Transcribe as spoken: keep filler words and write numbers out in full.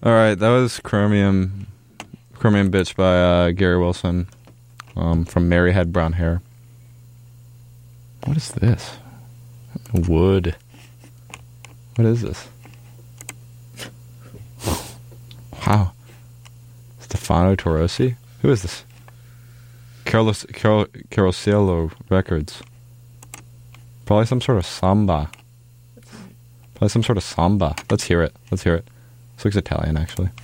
All right, that was Chromium, Chromium Bitch by uh, Gary Wilson um, from Mary Had Brown Hair. What is this? Wood. What is this? Wow. Stefano Torosi? Who is this? Carlos, Carol, Caroscello Records. Probably some sort of samba. Probably some sort of samba. Let's hear it. Let's hear it. This looks Italian, actually.